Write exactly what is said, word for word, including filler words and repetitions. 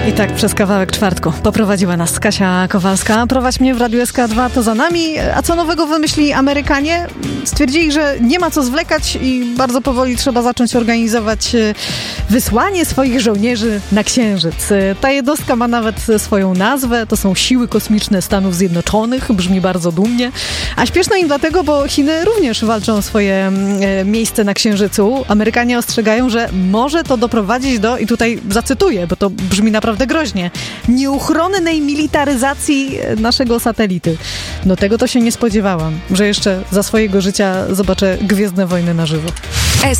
I tak przez kawałek czwartku poprowadziła nas Kasia Kowalska. Prowadź mnie w Radiu S K dwa to za nami. A co nowego wymyślili Amerykanie? Stwierdzili, że nie ma co zwlekać i bardzo powoli trzeba zacząć organizować wysłanie swoich żołnierzy na Księżyc. Ta jednostka ma nawet swoją nazwę. To są Siły Kosmiczne Stanów Zjednoczonych. Brzmi bardzo dumnie. A śpieszno im dlatego, bo Chiny również walczą o swoje miejsce na Księżycu. Amerykanie ostrzegają, że może to doprowadzić do, i tutaj zacytuję, bo to brzmi naprawdę groźnie, nieuchronnej militaryzacji naszego satelity. No tego to się nie spodziewałam, że jeszcze za swojego życia zobaczę Gwiezdne Wojny na żywo.